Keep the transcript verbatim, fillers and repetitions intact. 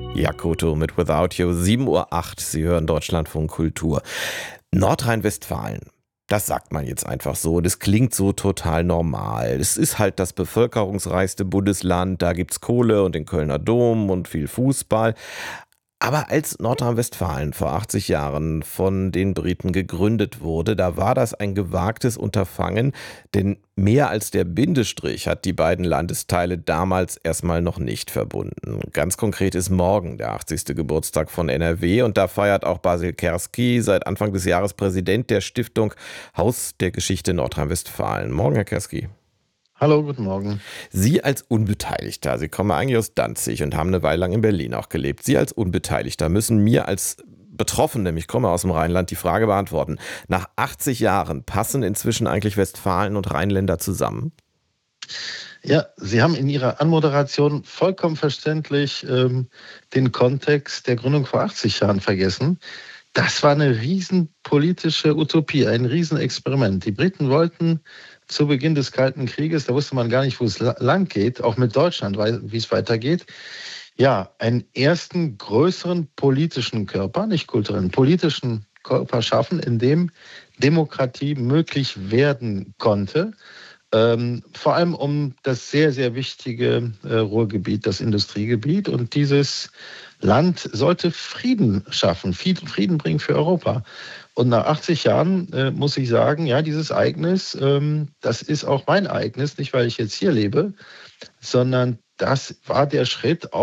Jakoto mit Without You, sieben Uhr acht. Sie hören Deutschlandfunk Kultur. Nordrhein-Westfalen. Das sagt man jetzt einfach so. Das klingt so total normal. Es ist halt das bevölkerungsreichste Bundesland. Da gibt's Kohle und den Kölner Dom und viel Fußball. Aber als Nordrhein-Westfalen vor achtzig Jahren von den Briten gegründet wurde, da war das ein gewagtes Unterfangen, denn mehr als der Bindestrich hat die beiden Landesteile damals erstmal noch nicht verbunden. Ganz konkret ist morgen der achtzigste Geburtstag von N R W und da feiert auch Basil Kerski, seit Anfang des Jahres Präsident der Stiftung Haus der Geschichte Nordrhein-Westfalen. Morgen, Herr Kerski. Hallo, guten Morgen. Sie als Unbeteiligter, Sie kommen eigentlich aus Danzig und haben eine Weile lang in Berlin auch gelebt. Sie als Unbeteiligter müssen mir als Betroffenem, ich komme aus dem Rheinland, die Frage beantworten. Nach achtzig Jahren passen inzwischen eigentlich Westfalen und Rheinländer zusammen? Ja, Sie haben in Ihrer Anmoderation vollkommen verständlich ähm, den Kontext der Gründung vor achtzig Jahren vergessen. Das war eine riesenpolitische Utopie, ein Riesenexperiment. Die Briten wollten zu Beginn des Kalten Krieges, da wusste man gar nicht, wo es la- lang geht, auch mit Deutschland, weil- wie es weitergeht, ja, einen ersten größeren politischen Körper, nicht kulturellen, politischen Körper schaffen, in dem Demokratie möglich werden konnte. Ähm, vor allem um das sehr, sehr wichtige äh, Ruhrgebiet, das Industriegebiet. Und dieses Land sollte Frieden schaffen, Frieden, Frieden bringen für Europa. Und nach achtzig Jahren äh, muss ich sagen, ja, dieses Ereignis, ähm, das ist auch mein Ereignis, nicht weil ich jetzt hier lebe, sondern das war der Schritt